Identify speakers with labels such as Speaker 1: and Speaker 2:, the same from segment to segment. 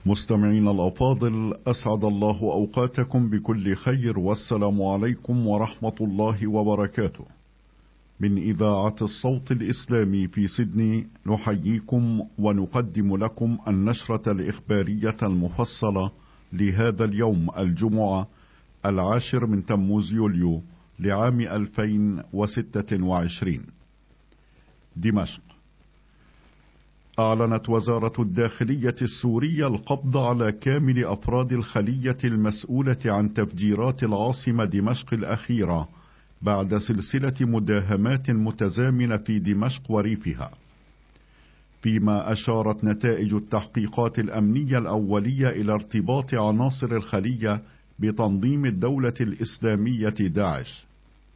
Speaker 1: مستمعين الأفاضل، أسعد الله أوقاتكم بكل خير، والسلام عليكم ورحمة الله وبركاته. من إذاعة الصوت الإسلامي في سيدني نحييكم ونقدم لكم النشرة الإخبارية المفصلة لهذا اليوم الجمعة 10 من تموز يوليو لعام 2026. دمشق. أعلنت وزارة الداخلية السورية القبض على كامل أفراد الخلية المسؤولة عن تفجيرات العاصمة دمشق الأخيرة بعد سلسلة مداهمات متزامنة في دمشق وريفها، فيما أشارت نتائج التحقيقات الأمنية الأولية إلى ارتباط عناصر الخلية بتنظيم الدولة الإسلامية داعش.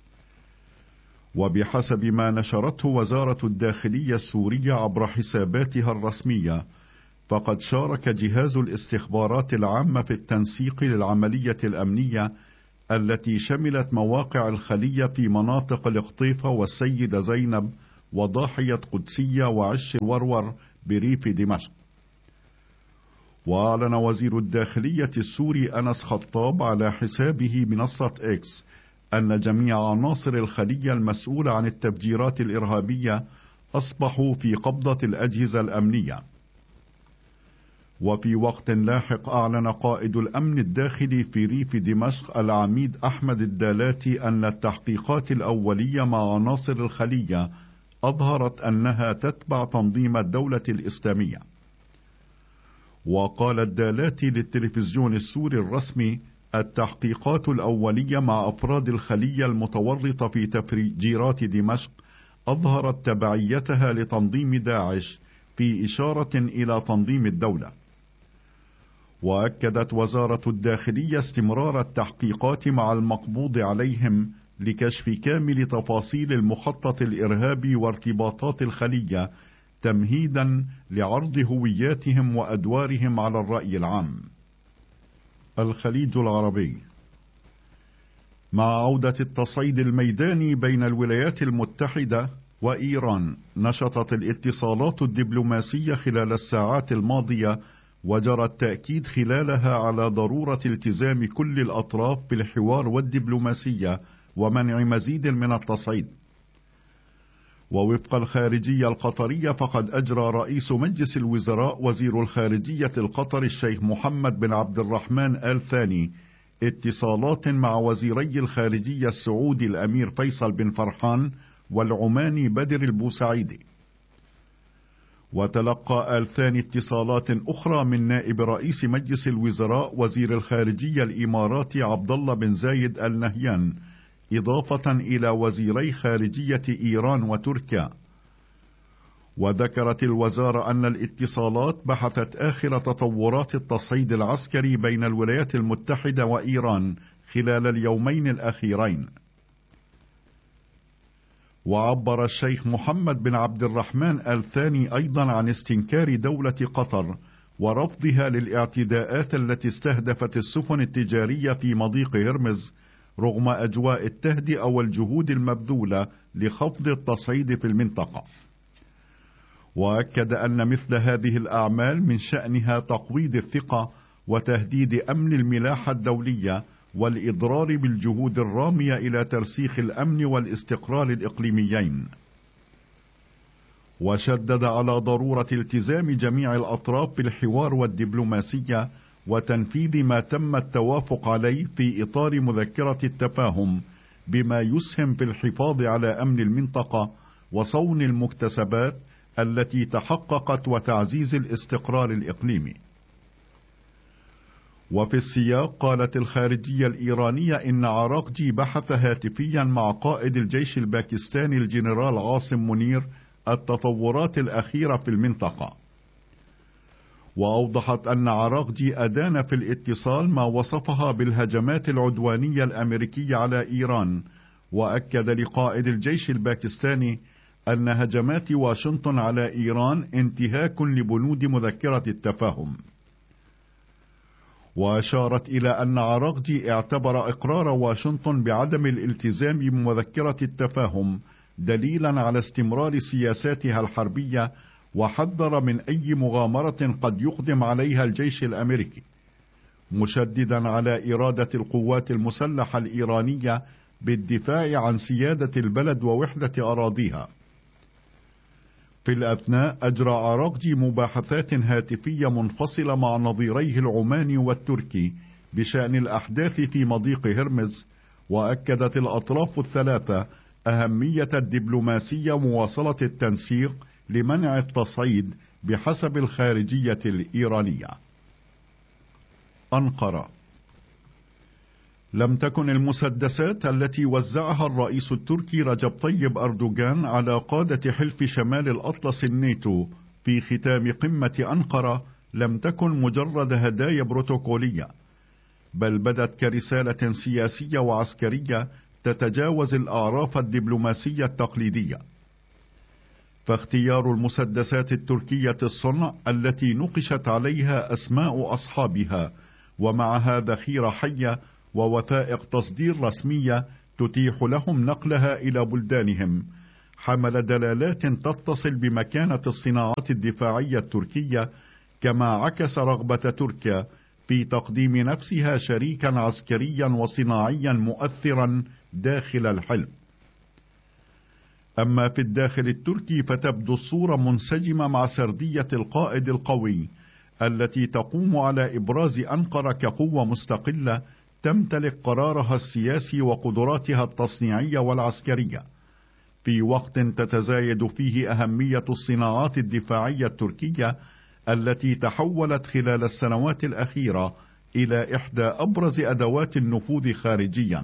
Speaker 1: وبحسب ما نشرته وزارة الداخلية السورية عبر حساباتها الرسمية، فقد شارك جهاز الاستخبارات العامة في التنسيق للعملية الأمنية التي شملت مواقع الخلية في مناطق القطيفة والسيدة زينب وضاحية قدسية وعش الورور بريف دمشق. وأعلن وزير الداخلية السوري أنس خطاب على حسابه منصة إكس أن جميع عناصر الخلية المسؤولة عن التفجيرات الإرهابية أصبحوا في قبضة الأجهزة الأمنية. وفي وقت لاحق أعلن قائد الأمن الداخلي في ريف دمشق العميد أحمد الدالاتي أن التحقيقات الأولية مع عناصر الخلية أظهرت أنها تتبع تنظيم الدولة الإسلامية. وقال الدالاتي للتلفزيون السوري الرسمي: التحقيقات الأولية مع أفراد الخلية المتورطة في تفجيرات دمشق أظهرت تبعيتها لتنظيم داعش، في إشارة إلى تنظيم الدولة. وأكدت وزارة الداخلية استمرار التحقيقات مع المقبوض عليهم لكشف كامل تفاصيل المخطط الإرهابي وارتباطات الخلية، تمهيدا لعرض هوياتهم وأدوارهم على الرأي العام. الخليج العربي. مع عودة التصعيد الميداني بين الولايات المتحدة وإيران، نشطت الاتصالات الدبلوماسية خلال الساعات الماضية، وجرى التأكيد خلالها على ضرورة التزام كل الأطراف بالحوار والدبلوماسية ومنع مزيد من التصعيد. ووفق الخارجية القطرية، فقد أجرى رئيس مجلس الوزراء وزير الخارجية القطري الشيخ محمد بن عبد الرحمن آل ثاني اتصالات مع وزيري الخارجية السعودي الأمير فيصل بن فرحان والعماني بدر البوسعيدي. وتلقى آل ثاني اتصالات أخرى من نائب رئيس مجلس الوزراء وزير الخارجية الإماراتي عبد الله بن زايد آل نهيان، إضافة إلى وزيري خارجية إيران وتركيا. وذكرت الوزارة أن الاتصالات بحثت آخر تطورات التصعيد العسكري بين الولايات المتحدة وإيران خلال اليومين الأخيرين. وعبر الشيخ محمد بن عبد الرحمن آل ثاني أيضا عن استنكار دولة قطر ورفضها للاعتداءات التي استهدفت السفن التجارية في مضيق هرمز، رغم أجواء التهدئة والجهود المبذولة لخفض التصعيد في المنطقة. وأكد أن مثل هذه الأعمال من شأنها تقويض الثقة وتهديد أمن الملاحة الدولية والإضرار بالجهود الرامية إلى ترسيخ الأمن والاستقرار الإقليميين. وشدد على ضرورة التزام جميع الأطراف بالحوار والدبلوماسية وتنفيذ ما تم التوافق عليه في إطار مذكرة التفاهم، بما يسهم في الحفاظ على أمن المنطقة وصون المكتسبات التي تحققت وتعزيز الاستقرار الإقليمي. وفي السياق، قالت الخارجية الإيرانية إن عراقجي بحث هاتفيا مع قائد الجيش الباكستاني الجنرال عاصم منير التطورات الأخيرة في المنطقة. وأوضحت أن عراقجي أدان في الاتصال ما وصفها بالهجمات العدوانية الأمريكية على إيران، وأكد لقائد الجيش الباكستاني أن هجمات واشنطن على إيران انتهاك لبنود مذكرة التفاهم. وأشارت إلى أن عراقجي اعتبر إقرار واشنطن بعدم الالتزام بمذكرة التفاهم دليلا على استمرار سياساتها الحربية وحذر من أي مغامرة قد يقدم عليها الجيش الأمريكي، مشددا على إرادة القوات المسلحة الإيرانية بالدفاع عن سيادة البلد ووحدة أراضيها. في الأثناء أجرى أراغجي مباحثات هاتفية منفصلة مع نظيريه العماني والتركي بشأن الأحداث في مضيق هرمز، وأكدت الأطراف الثلاثة أهمية الدبلوماسية مواصلة التنسيق لمنع التصعيد بحسب الخارجية الإيرانية. أنقرة. لم تكن المسدسات التي وزعها الرئيس التركي رجب طيب أردوغان على قادة حلف شمال الأطلس الناتو في ختام قمة أنقرة لم تكن مجرد هدايا بروتوكولية، بل بدت كرسالة سياسية وعسكرية تتجاوز الأعراف الدبلوماسية التقليدية. فاختيار المسدسات التركية الصنع التي نقشت عليها أسماء أصحابها ومعها ذخيرة حية ووثائق تصدير رسمية تتيح لهم نقلها إلى بلدانهم، حمل دلالات تتصل بمكانة الصناعات الدفاعية التركية، كما عكس رغبة تركيا في تقديم نفسها شريكا عسكريا وصناعيا مؤثرا داخل الحلف. أما في الداخل التركي فتبدو الصورة منسجمة مع سردية القائد القوي التي تقوم على إبراز أنقرة كقوة مستقلة تمتلك قرارها السياسي وقدراتها التصنيعية والعسكرية، في وقت تتزايد فيه أهمية الصناعات الدفاعية التركية التي تحولت خلال السنوات الأخيرة إلى إحدى أبرز أدوات النفوذ خارجيا.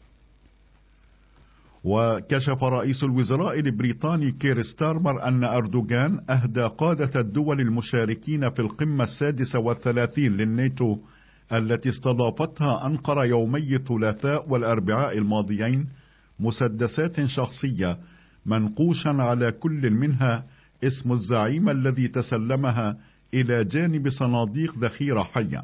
Speaker 1: وكشف رئيس الوزراء البريطاني كير ستارمر أن أردوغان أهدى قادة الدول المشاركين في القمة 36 للناتو التي استضافتها أنقرة يومي الثلاثاء والأربعاء الماضيين مسدسات شخصية منقوشا على كل منها اسم الزعيم الذي تسلمها إلى جانب صناديق ذخيرة حية.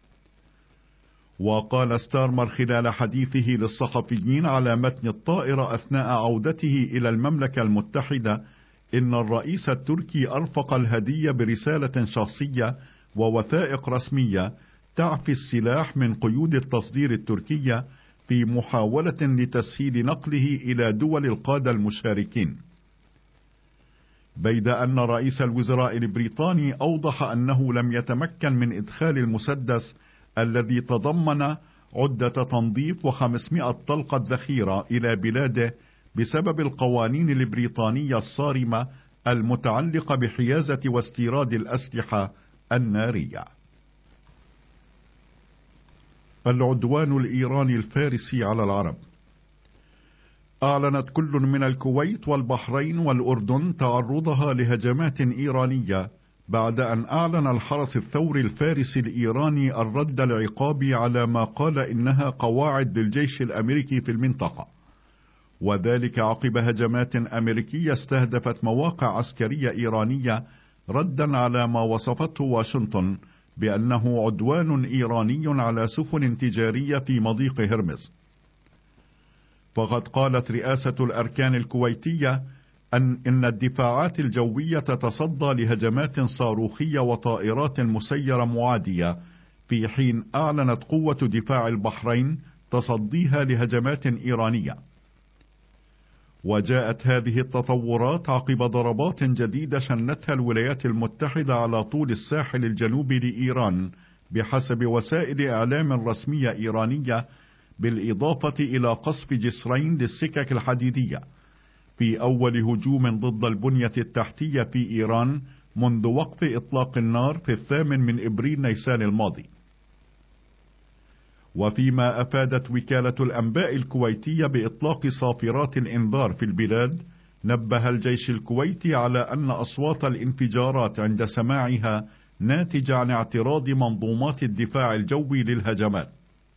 Speaker 1: وقال ستارمر خلال حديثه للصحفيين على متن الطائرة أثناء عودته إلى المملكة المتحدة إن الرئيس التركي أرفق الهدية برسالة شخصية ووثائق رسمية تعفي السلاح من قيود التصدير التركية في محاولة لتسهيل نقله إلى دول القادة المشاركين، بيد أن رئيس الوزراء البريطاني أوضح أنه لم يتمكن من إدخال المسدس الذي تضمن عدة تنظيف و500 طلقة ذخيرة إلى بلاده بسبب القوانين البريطانية الصارمة المتعلقة بحيازة واستيراد الأسلحة النارية. العدوان الإيراني الفارسي على العرب. أعلنت كل من الكويت والبحرين والأردن تعرضها لهجمات إيرانية بعد أن أعلن الحرس الثوري الفارسي الإيراني الرد العقابي على ما قال إنها قواعد للجيش الأمريكي في المنطقة، وذلك عقب هجمات أمريكية استهدفت مواقع عسكرية إيرانية ردا على ما وصفته واشنطن بأنه عدوان إيراني على سفن تجارية في مضيق هرمز. فقد قالت رئاسة الأركان الكويتية إن الدفاعات الجوية تتصدى لهجمات صاروخية وطائرات مسيرة معادية، في حين أعلنت قوة دفاع البحرين تصديها لهجمات إيرانية. وجاءت هذه التطورات عقب ضربات جديدة شنتها الولايات المتحدة على طول الساحل الجنوبي لإيران بحسب وسائل إعلام رسمية إيرانية، بالإضافة إلى قصف جسرين للسكك الحديدية في أول هجوم ضد البنية التحتية في إيران منذ وقف إطلاق النار في 8 إبريل نيسان الماضي. وفيما أفادت وكالة الأنباء الكويتية بإطلاق صافرات الإنذار في البلاد، نبه الجيش الكويتي على أن أصوات الانفجارات عند سماعها ناتجة عن اعتراض منظومات الدفاع الجوي للهجمات.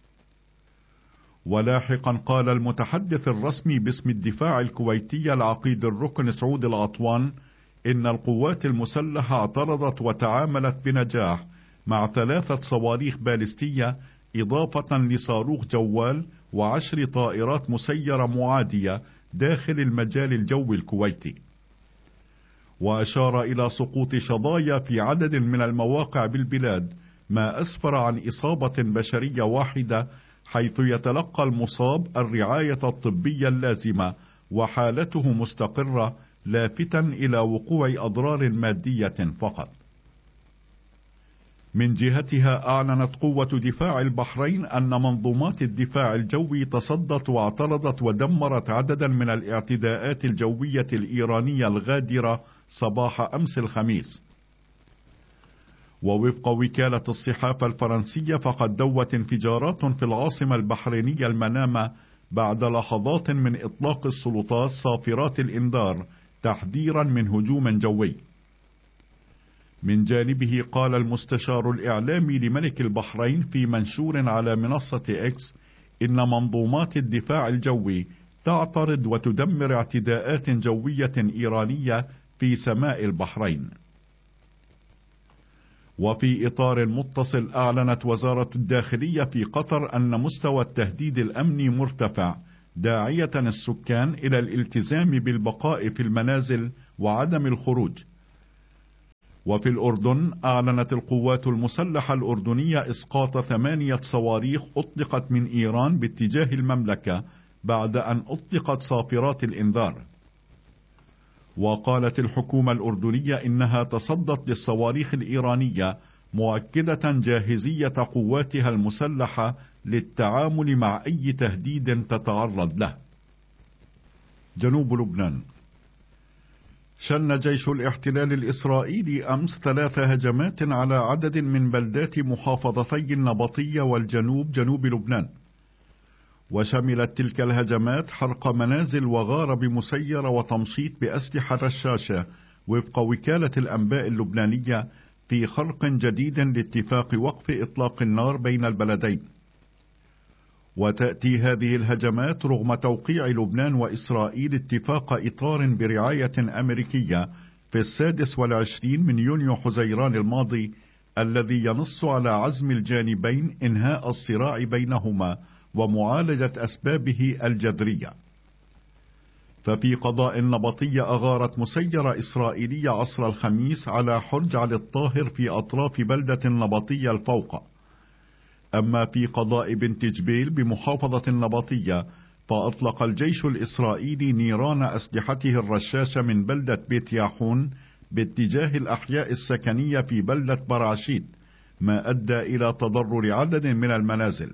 Speaker 1: ولاحقا قال المتحدث الرسمي باسم الدفاع الكويتي العقيد الركن سعود العطوان إن القوات المسلحة اعترضت وتعاملت بنجاح مع 3 صواريخ باليستية إضافة لصاروخ جوال و10 طائرات مسيرة معادية داخل المجال الجوي الكويتي. وأشار إلى سقوط شظايا في عدد من المواقع بالبلاد، ما أسفر عن إصابة بشرية واحدة، حيث يتلقى المصاب الرعاية الطبية اللازمة وحالته مستقرة، لافتا إلى وقوع أضرار مادية فقط. من جهتها أعلنت قوة دفاع البحرين أن منظومات الدفاع الجوي تصدت واعترضت ودمرت عددا من الاعتداءات الجوية الإيرانية الغادرة صباح أمس الخميس. ووفق وكالة الصحافة الفرنسية فقد دوت انفجارات في العاصمة البحرينية المنامة بعد لحظات من إطلاق السلطات صافرات الإنذار تحذيرا من هجوم جوي. من جانبه قال المستشار الإعلامي لملك البحرين في منشور على منصة إكس إن منظومات الدفاع الجوي تعترض وتدمر اعتداءات جوية إيرانية في سماء البحرين. وفي إطار متصل أعلنت وزارة الداخلية في قطر أن مستوى التهديد الأمني مرتفع، داعية السكان إلى الالتزام بالبقاء في المنازل وعدم الخروج. وفي الأردن أعلنت القوات المسلحة الأردنية إسقاط 8 صواريخ أطلقت من إيران باتجاه المملكة بعد أن أطلقت صافرات الإنذار. وقالت الحكومة الأردنية إنها تصدت للصواريخ الإيرانية، مؤكدة جاهزية قواتها المسلحة للتعامل مع أي تهديد تتعرض له. جنوب لبنان. شن جيش الاحتلال الإسرائيلي أمس 3 هجمات على عدد من بلدات محافظتي النبطية والجنوب جنوب لبنان، وشملت تلك الهجمات حرق منازل وغارة بمسيرة وتمشيط بأسلحة رشاشة، وفق وكالة الأنباء اللبنانية، في خرق جديد لاتفاق وقف إطلاق النار بين البلدين. وتأتي هذه الهجمات رغم توقيع لبنان وإسرائيل اتفاق إطار برعاية أمريكية في 26 من يونيو حزيران الماضي، الذي ينص على عزم الجانبين إنهاء الصراع بينهما ومعالجة أسبابه الجذرية. ففي قضاء النبطية أغارت مسيرة إسرائيلية عصر الخميس على حرج علي الطاهر في أطراف بلدة النبطية الفوقة. أما في قضاء بنت جبيل بمحافظة النبطية فأطلق الجيش الإسرائيلي نيران أسلحته الرشاشة من بلدة بيت ياحون باتجاه الأحياء السكنية في بلدة برعشيد، ما أدى إلى تضرر عدد من المنازل.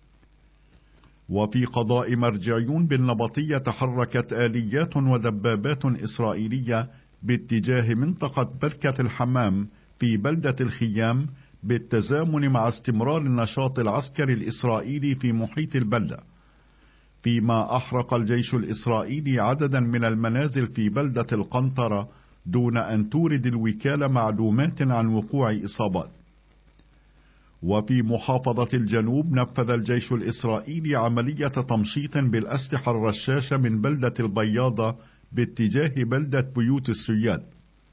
Speaker 1: وفي قضاء مرجعيون بالنبطية تحركت آليات ودبابات إسرائيلية باتجاه منطقة بركة الحمام في بلدة الخيام، بالتزامن مع استمرار النشاط العسكري الإسرائيلي في محيط البلدة، فيما أحرق الجيش الإسرائيلي عددا من المنازل في بلدة القنطرة دون أن تورد الوكالة معلومات عن وقوع إصابات. وفي محافظة الجنوب نفذ الجيش الإسرائيلي عملية تمشيط بالأسلحة الرشاشة من بلدة البياضة باتجاه بلدة بيوت السياد.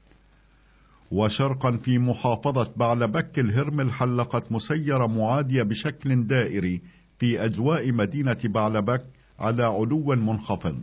Speaker 1: وشرقا في محافظة بعلبك الهرمل حلقت مسيرة معادية بشكل دائري في أجواء مدينة بعلبك على علو منخفض.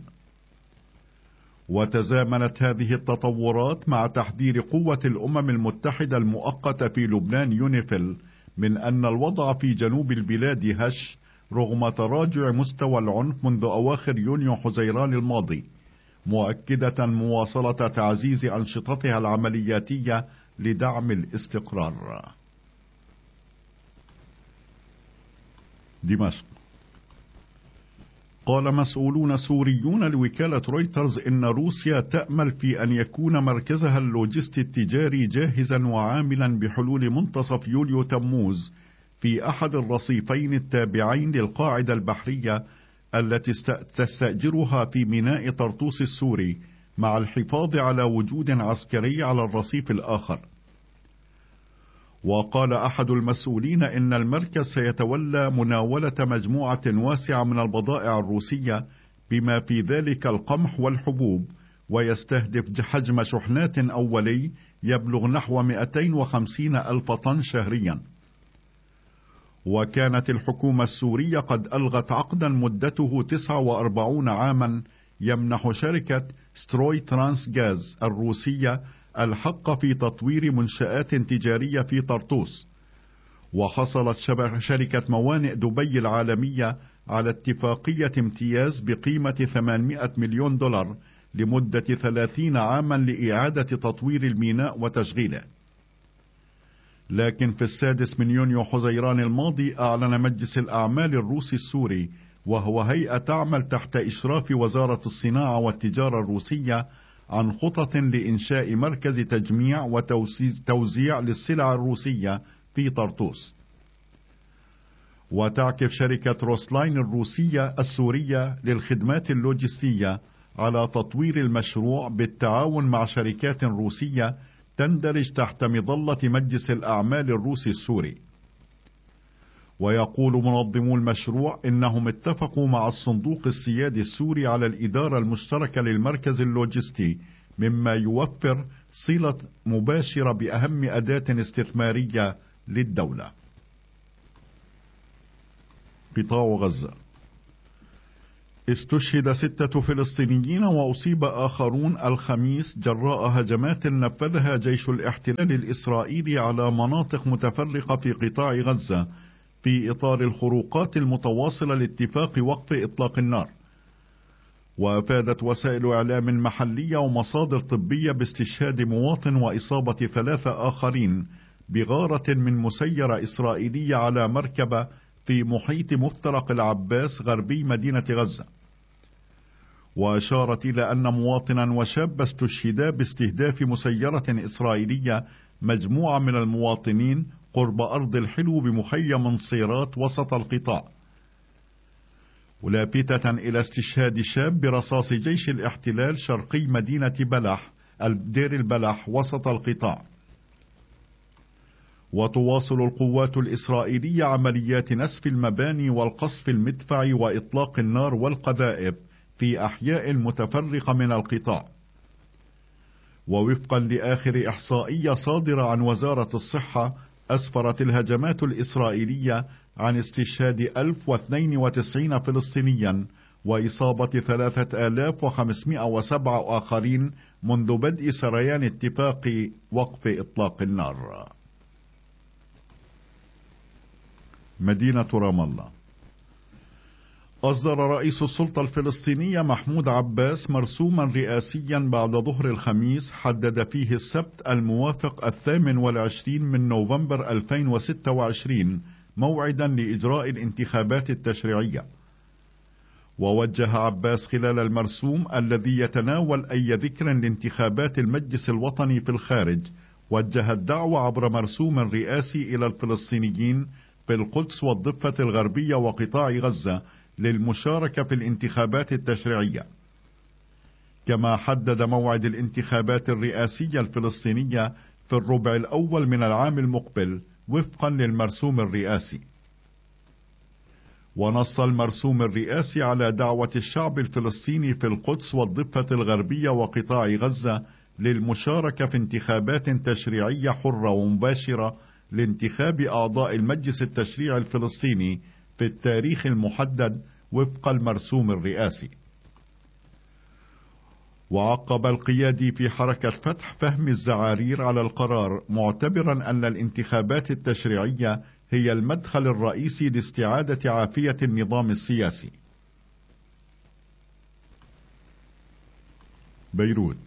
Speaker 1: وتزامنت هذه التطورات مع تحذير قوة الأمم المتحدة المؤقتة في لبنان يونيفيل من أن الوضع في جنوب البلاد هش رغم تراجع مستوى العنف منذ أواخر يونيو حزيران الماضي، مؤكدة مواصلة تعزيز أنشطتها العملياتية لدعم الاستقرار. دمشق. قال مسؤولون سوريون لوكالة رويترز إن روسيا تأمل في أن يكون مركزها اللوجستي التجاري جاهزا وعاملا بحلول منتصف يوليو تموز في أحد الرصيفين التابعين للقاعدة البحرية التي تستأجرها في ميناء طرطوس السوري، مع الحفاظ على وجود عسكري على الرصيف الآخر. وقال أحد المسؤولين إن المركز سيتولى مناولة مجموعة واسعة من البضائع الروسية بما في ذلك القمح والحبوب، ويستهدف حجم شحنات أولي يبلغ نحو 250 ألف طن شهريا. وكانت الحكومة السورية قد ألغت عقدا مدته 49 عاما يمنح شركة ستروي ترانس غاز الروسية الحق في تطوير منشآت تجارية في طرطوس. وحصلت شركة موانئ دبي العالمية على اتفاقية امتياز بقيمة 800 مليون دولار لمدة 30 عاما لإعادة تطوير الميناء وتشغيله. لكن في 6 يونيو حزيران الماضي أعلن مجلس الأعمال الروسي السوري، وهو هيئة تعمل تحت إشراف وزارة الصناعة والتجارة الروسية، عن خطط لإنشاء مركز تجميع وتوزيع للسلع الروسية في طرطوس. وتعكف شركة روسلاين الروسية السورية للخدمات اللوجستية على تطوير المشروع بالتعاون مع شركات روسية تندرج تحت مظلة مجلس الأعمال الروسي السوري. ويقول منظمو المشروع إنهم اتفقوا مع الصندوق السيادي السوري على الإدارة المشتركة للمركز اللوجستي، مما يوفر صلة مباشرة بأهم أداة استثمارية للدولة. قطاع غزة: استشهد 6 فلسطينيين وأصيب آخرون الخميس جراء هجمات نفذها جيش الاحتلال الإسرائيلي على مناطق متفرقة في قطاع غزة في إطار الخروقات المتواصلة لاتفاق وقف إطلاق النار. وأفادت وسائل إعلام محلية ومصادر طبية باستشهاد مواطن وإصابة 3 آخرين بغارة من مسيرة إسرائيلية على مركبة في محيط مفترق العباس غربي مدينة غزة. وأشارت إلى أن مواطنا وشاب استشهدا باستهداف مسيرة إسرائيلية مجموعة من المواطنين قرب أرض الحلو بمخيم صيرات وسط القطاع، ولافتة إلى استشهاد شاب برصاص جيش الاحتلال شرقي مدينة بلح دير البلح وسط القطاع. وتواصل القوات الإسرائيلية عمليات نسف المباني والقصف المدفعي وإطلاق النار والقذائف في أحياء متفرقة من القطاع. ووفقا لآخر إحصائية صادرة عن وزارة الصحة، أسفرت الهجمات الإسرائيلية عن استشهاد 1092 فلسطينيا وإصابة 3507 آخرين منذ بدء سريان اتفاق وقف إطلاق النار. مدينة رام الله: أصدر رئيس السلطة الفلسطينية محمود عباس مرسوما رئاسيا بعد ظهر الخميس حدد فيه السبت الموافق 28 من نوفمبر 2026 موعدا لإجراء الانتخابات التشريعية. ووجه عباس خلال المرسوم الذي يتناول أي ذكر لانتخابات المجلس الوطني في الخارج، وجه الدعوة عبر مرسوم رئاسي إلى الفلسطينيين في القدس والضفة الغربية وقطاع غزة للمشاركة في الانتخابات التشريعية. كما حدد موعد الانتخابات الرئاسية الفلسطينية في الربع الأول من العام المقبل وفقا للمرسوم الرئاسي. ونص المرسوم الرئاسي على دعوة الشعب الفلسطيني في القدس والضفة الغربية وقطاع غزة للمشاركة في انتخابات تشريعية حرة ومباشرة لانتخاب أعضاء المجلس التشريعي الفلسطيني في التاريخ المحدد وفق المرسوم الرئاسي. وعقب القيادي في حركة فتح فهم الزعارير على القرار، معتبرا أن الانتخابات التشريعية هي المدخل الرئيسي لاستعادة عافية النظام السياسي. بيروت: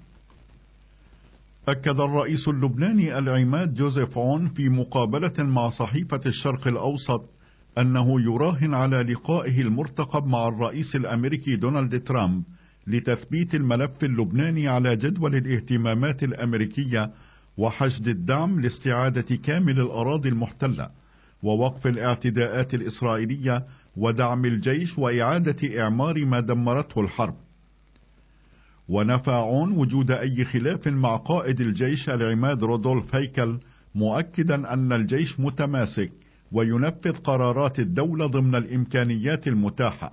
Speaker 1: أكد الرئيس اللبناني العماد جوزيف عون في مقابلة مع صحيفة الشرق الأوسط أنه يراهن على لقائه المرتقب مع الرئيس الأمريكي دونالد ترامب لتثبيت الملف اللبناني على جدول الاهتمامات الأمريكية وحشد الدعم لاستعادة كامل الأراضي المحتلة ووقف الاعتداءات الإسرائيلية ودعم الجيش وإعادة إعمار ما دمرته الحرب. ونفى عون وجود أي خلاف مع قائد الجيش العماد رودولف هيكل، مؤكدا أن الجيش متماسك وينفذ قرارات الدولة ضمن الإمكانيات المتاحة.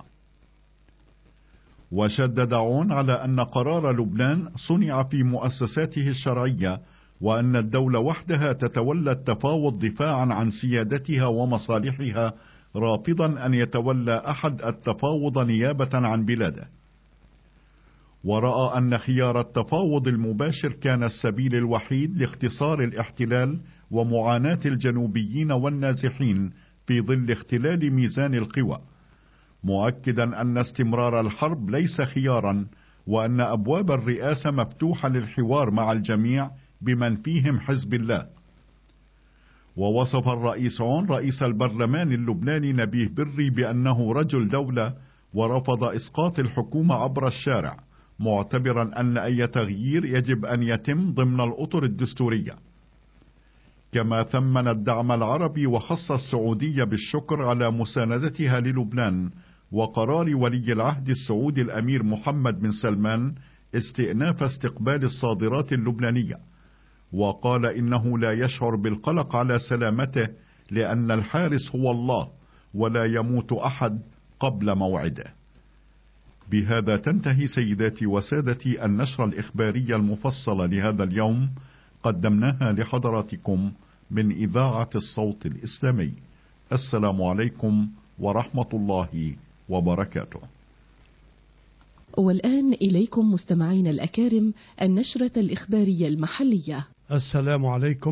Speaker 1: وشدد عون على أن قرار لبنان صنع في مؤسساته الشرعية، وأن الدولة وحدها تتولى التفاوض دفاعا عن سيادتها ومصالحها، رافضا أن يتولى أحد التفاوض نيابة عن بلاده. ورأى أن خيار التفاوض المباشر كان السبيل الوحيد لاختصار الاحتلال ومعاناة الجنوبيين والنازحين في ظل اختلال ميزان القوى، مؤكدا أن استمرار الحرب ليس خيارا، وأن أبواب الرئاسة مفتوحة للحوار مع الجميع بمن فيهم حزب الله. ووصف الرئيس عون رئيس البرلمان اللبناني نبيه بري بأنه رجل دولة، ورفض إسقاط الحكومة عبر الشارع، معتبرا أن أي تغيير يجب أن يتم ضمن الأطر الدستورية. كما ثمن الدعم العربي وخص السعودية بالشكر على مساندتها للبنان، وقرار ولي العهد السعودي الأمير محمد بن سلمان استئناف استقبال الصادرات اللبنانية، وقال إنه لا يشعر بالقلق على سلامته، لأن الحارس هو الله ولا يموت أحد قبل موعده. بهذا تنتهي سيداتي وسادتي النشرة الإخبارية المفصلة لهذا اليوم، قدمناها لحضراتكم من إذاعة الصوت الإسلامي. السلام عليكم ورحمة الله وبركاته.
Speaker 2: والآن إليكم مستمعين الأكارم النشرة الإخبارية المحلية.
Speaker 3: السلام عليكم